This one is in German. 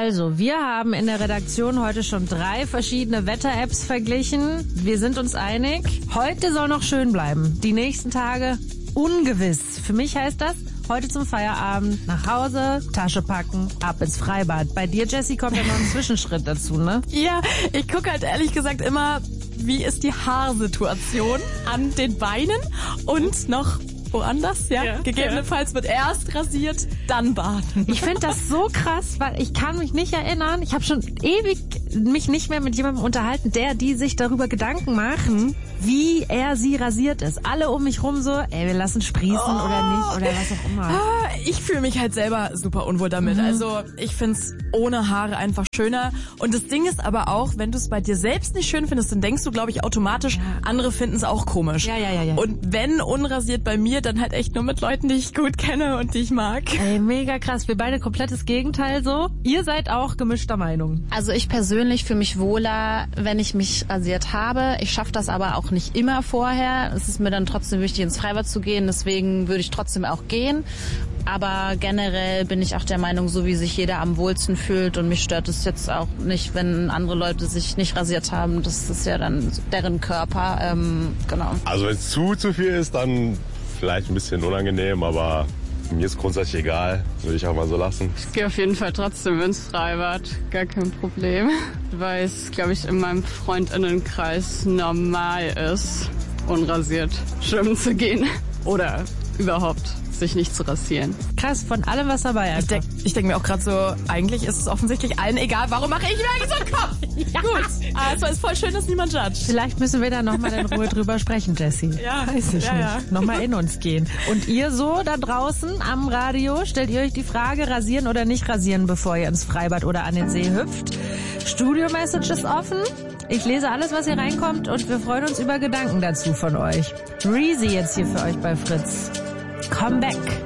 Also, wir haben in der Redaktion heute schon 3 verschiedene Wetter-Apps verglichen. Wir sind uns einig, heute soll noch schön bleiben. Die nächsten Tage ungewiss. Für mich heißt das, heute zum Feierabend nach Hause, Tasche packen, ab ins Freibad. Bei dir, Jessie, kommt ja noch ein Zwischenschritt dazu, ne? Ja, ich gucke halt ehrlich gesagt immer, wie ist die Haarsituation an den Beinen und noch woanders, ja. Gegebenenfalls wird erst rasiert, dann baden. Ich finde das so krass, weil ich kann mich nicht erinnern, ich habe schon ewig mich nicht mehr mit jemandem unterhalten, die sich darüber Gedanken machen, wie er sie rasiert ist. Alle um mich rum so, ey, wir lassen sprießen oder nicht oder was auch immer. Ich fühle mich halt selber super unwohl damit. Also ich find's ohne Haare einfach schöner. Und das Ding ist aber auch, wenn du es bei dir selbst nicht schön findest, dann denkst du, glaube ich, automatisch, andere finden es auch komisch. Ja. Und wenn unrasiert bei mir, dann halt echt nur mit Leuten, die ich gut kenne und die ich mag. Ey, mega krass. Wir beide komplettes Gegenteil so. Ihr seid auch gemischter Meinung. Also ich persönlich fühle mich wohler, wenn ich mich rasiert habe. Ich schaffe das aber auch nicht immer vorher. Es ist mir dann trotzdem wichtig, ins Freibad zu gehen. Deswegen würde ich trotzdem auch gehen. Aber generell bin ich auch der Meinung, so wie sich jeder am wohlsten fühlt. Und mich stört es jetzt auch nicht, wenn andere Leute sich nicht rasiert haben. Das ist ja dann deren Körper. Genau. Also wenn es zu viel ist, dann vielleicht ein bisschen unangenehm, aber mir ist grundsätzlich egal. Würde ich auch mal so lassen. Ich gehe auf jeden Fall trotzdem ins Freibad. Gar kein Problem. Weil es, glaube ich, in meinem Freundinnenkreis normal ist, unrasiert schwimmen zu gehen. Oder überhaupt sich nicht zu rasieren. Krass, von allem was dabei. Ich denk mir auch gerade so, eigentlich ist es offensichtlich allen egal, warum mache ich mir eigentlich so einen Kopf? Ja. Gut, also ist voll schön, dass niemand judgt. Vielleicht müssen wir da nochmal in Ruhe drüber sprechen, Jessie. Ja. Weiß ich nicht. Ja. Nochmal in uns gehen. Und ihr so da draußen am Radio, stellt ihr euch die Frage, rasieren oder nicht rasieren, bevor ihr ins Freibad oder an den See hüpft? Studio-Message ist offen. Ich lese alles, was hier reinkommt und wir freuen uns über Gedanken dazu von euch. Reezy jetzt hier für euch bei Fritz. Come back.